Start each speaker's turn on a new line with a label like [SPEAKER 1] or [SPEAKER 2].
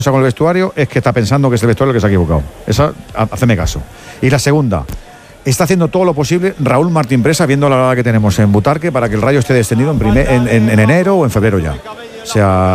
[SPEAKER 1] con el vestuario es que está pensando que es el vestuario el que se ha equivocado. Esa, haceme caso. Y la segunda, está haciendo todo lo posible Raúl Martín Presa, viendo la hora que tenemos en Butarque, para que el Rayo esté descendido en enero o en febrero ya. O sea,